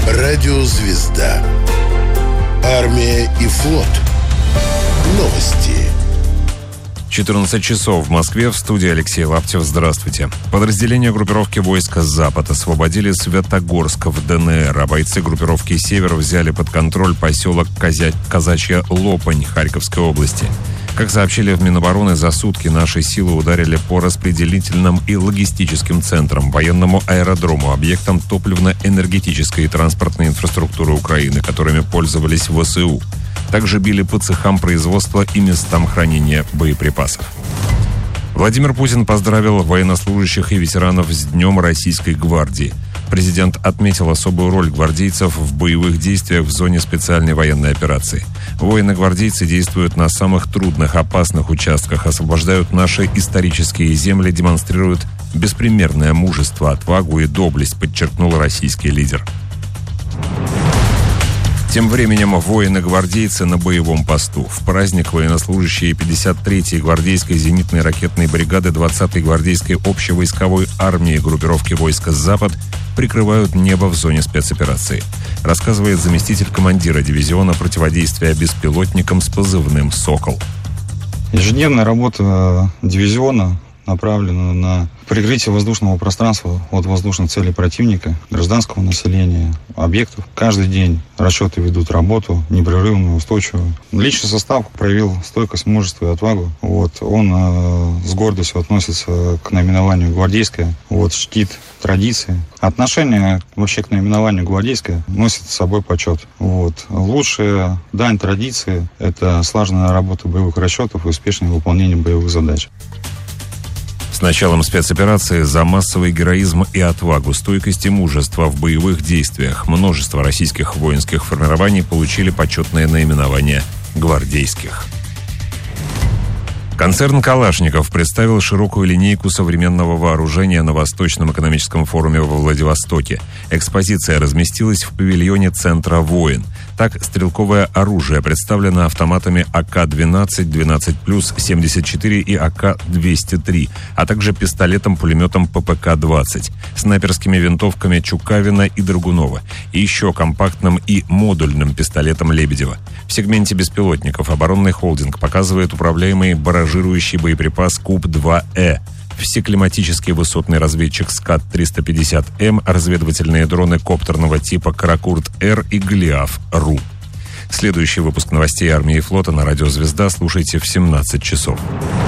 Радиозвезда. Армия и флот. Новости. 14 часов в Москве. В студии Алексей Лаптев. Здравствуйте. Подразделения группировки войска «Запад» освободили Светогорск в ДНР, а бойцы группировки «Север» взяли под контроль поселок Казачья Лопань Харьковской области. Как сообщили в Минобороны, за сутки наши силы ударили по распределительным и логистическим центрам, военному аэродрому, объектам топливно-энергетической и транспортной инфраструктуры Украины, которыми пользовались ВСУ. Также били по цехам производства и местам хранения боеприпасов. Владимир Путин поздравил военнослужащих и ветеранов с Днем Российской гвардии. Президент отметил особую роль гвардейцев в боевых действиях в зоне специальной военной операции. Воины-гвардейцы действуют на самых трудных, опасных участках, освобождают наши исторические земли, демонстрируют беспримерное мужество, отвагу и доблесть, подчеркнул российский лидер. Тем временем воины-гвардейцы на боевом посту. В праздник военнослужащие 53-й гвардейской зенитной ракетной бригады 20-й гвардейской общевойсковой армии группировки войска «Запад» прикрывают небо в зоне спецоперации, рассказывает заместитель командира дивизиона противодействия беспилотникам с позывным «Сокол». Ежедневная работа дивизиона направлена на прикрытие воздушного пространства от воздушных целей противника, гражданского населения, объектов. Каждый день расчеты ведут работу непрерывную, устойчивую. Личный состав проявил стойкость, мужество и отвагу. Он с гордостью относится к наименованию «Гвардейская», чтит традиции. Отношение вообще к наименованию «Гвардейская» носит с собой почет. Лучшая дань традиции – это слаженная работа боевых расчетов и успешное выполнение боевых задач. С началом спецоперации за массовый героизм и отвагу, стойкость и мужество в боевых действиях множество российских воинских формирований получили почетное наименование «гвардейских». Концерн «Калашников» представил широкую линейку современного вооружения на Восточном экономическом форуме во Владивостоке. Экспозиция разместилась в павильоне Центра «Воин». Так, стрелковое оружие представлено автоматами АК-12, 12+, 74 и АК-203, а также пистолетом-пулеметом ППК-20, снайперскими винтовками Чукавина и Драгунова, и еще компактным и модульным пистолетом Лебедева. В сегменте беспилотников оборонный холдинг показывает управляемый баражирующий боеприпас КУБ-2Э, всеклиматический высотный разведчик СКАД-350М, разведывательные дроны коптерного типа «Каракурт-Р» и «Голиаф-РУ». Следующий выпуск новостей армии и флота на радио «Звезда» слушайте в 17 часов.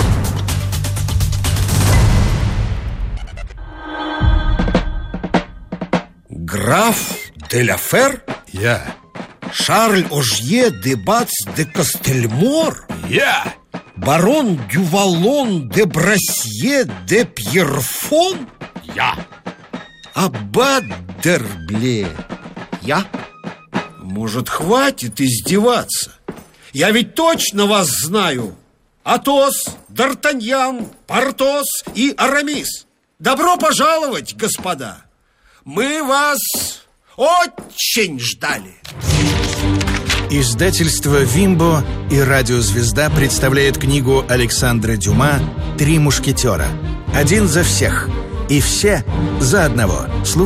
Граф де ла Фер? Я. Шарль Ожье де Бац де Костельмор? Я. Барон Дювалон де Брассье де Пьерфон? Я. Аббат Д'Ербле? Я? Может, хватит издеваться? Я ведь точно вас знаю. Атос, Д'Артаньян, Портос и Арамис. Добро пожаловать, господа. Мы вас очень ждали. Издательство «Вимбо» и радиозвезда представляет книгу Александра Дюма «Три мушкетера». Один за всех и все за одного.